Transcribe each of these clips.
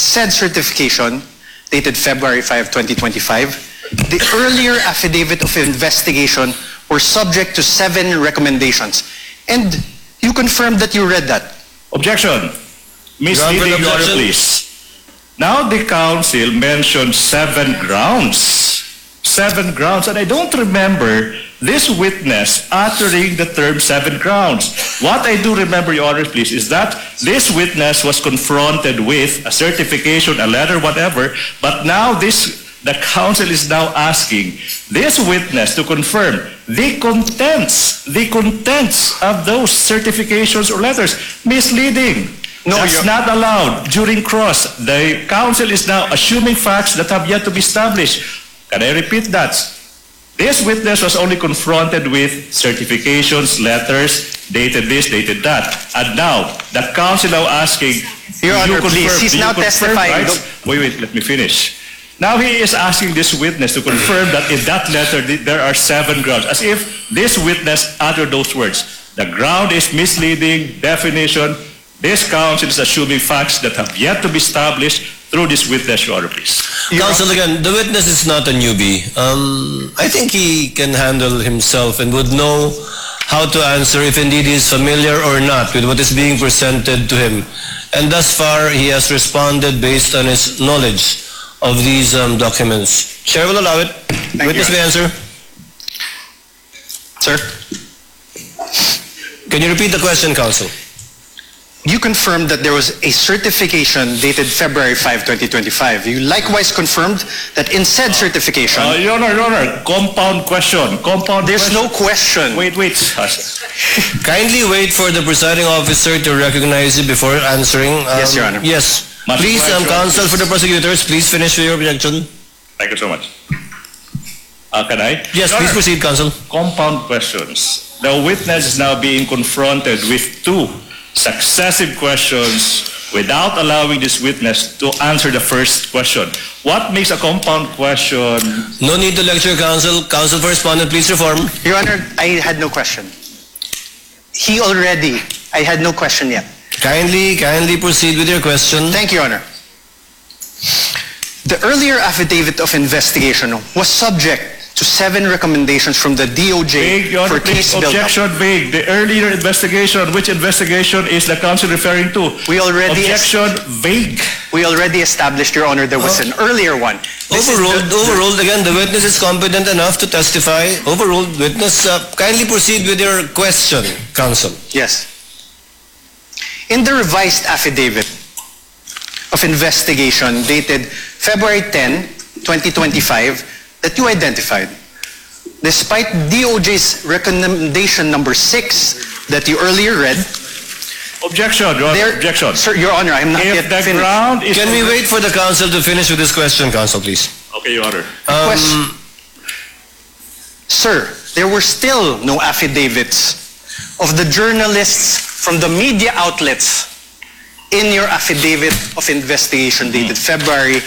said certification, dated February 5, 2025, the earlier affidavit of investigation were subject to 7 recommendations. And you confirmed that you read that. Objection. Misleading, Your Honor, please. Now the council mentioned 7 grounds. 7 grounds, and I don't remember this witness uttering the term 7 grounds. What I do remember, Your Honor, please, is that this witness was confronted with a certification, a letter, whatever, but now the council is now asking this witness to confirm the contents of those certifications or letters. Misleading. No, that's not allowed during cross. The council is now assuming facts that have yet to be established. Can I repeat that? This witness was only confronted with certifications, letters, dated this, dated that. And now, the council now asking, Your Honor, please, he's now testifying. Wait, let me finish. Now he is asking this witness to confirm that in that letter there are 7 grounds, as if this witness uttered those words. The ground is misleading, definition. This council is assuming facts that have yet to be established through this witness, Your Honor, please. Counsel, again, the witness is not a newbie. I think he can handle himself and would know how to answer if indeed he is familiar or not with what is being presented to him. And thus far, he has responded based on his knowledge of these documents. Chair will allow it. Witness may answer. Sir? Can you repeat the question, Counsel? You confirmed that there was a certification dated February 5, 2025. You likewise confirmed that in said certification... Your Honor, compound question. There's no question. Wait. Kindly wait for the presiding officer to recognize you before answering. Yes, Your Honor. Yes. Please, counsel for the prosecutors, please finish with your objection. Thank you so much. Can I? Yes, please proceed, counsel. Compound questions. The witness is now being confronted with 2 successive questions without allowing this witness to answer the first question. What makes a compound question? No need to lecture, counsel. Counsel for respondent, please reform. Your Honor, I had no question. I had no question yet. Kindly proceed with your question. Thank you, Your Honor. The earlier affidavit of investigation was subject to 7 recommendations from the DOJ for case build-up. Objection vague. The earlier investigation, which investigation is the counsel referring to? Objection vague. We already established, Your Honor, there was an earlier one. Overruled. Again, the witness is competent enough to testify. Overruled. Witness, kindly proceed with your question, counsel. Yes. In the revised affidavit of investigation dated February 10, 2025, that you identified, despite DOJ's recommendation number 6 that you earlier read. Objection, Your Honor. Objection. Sir, Your Honor, I am not yet finished. Can we wait for the counsel to finish with this question, counsel, please? Okay, Your Honor. Question. Sir, there were still no affidavits of the journalists from the media outlets in your affidavit of investigation dated February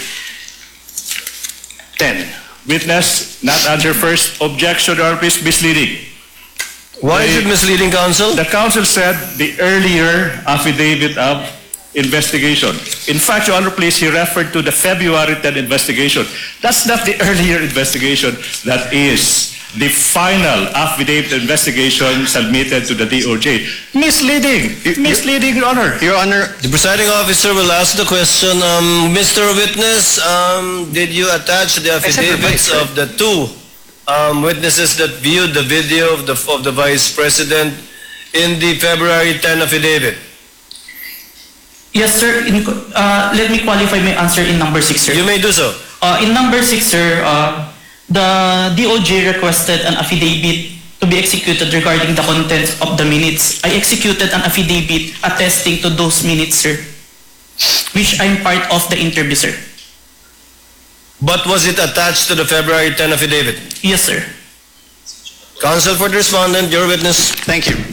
10. Witness, not answer first. Objection, Your Honor, please. Misleading. Why is it misleading, counsel? The counsel said the earlier affidavit of investigation. In fact, Your Honor, please, he referred to the February 10 investigation. That's not the earlier investigation. That is the final affidavit investigation submitted to the DOJ. Misleading. Misleading, Your Honor. Your Honor. The presiding officer will ask the question. Mr. Witness, did you attach the affidavits of the 2 witnesses that viewed the video of the Vice President in the February 10 affidavit? Yes, sir. Let me qualify my answer in number 6, sir. You may do so. In number 6, sir, the DOJ requested an affidavit to be executed regarding the contents of the minutes. I executed an affidavit attesting to those minutes, sir, which I'm part of the interview, sir. But was it attached to the February 10 affidavit? Yes, sir. Counsel for the respondent, your witness. Thank you.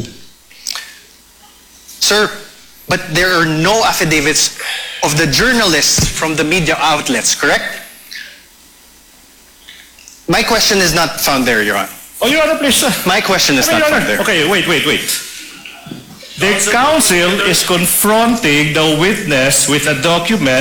Sir, but there are no affidavits of the journalists from the media outlets, correct? My question is not found there, Your Honor. Oh, Your Honor, please. My question is not found there. Okay, wait. The counsel is confronting the witness with a document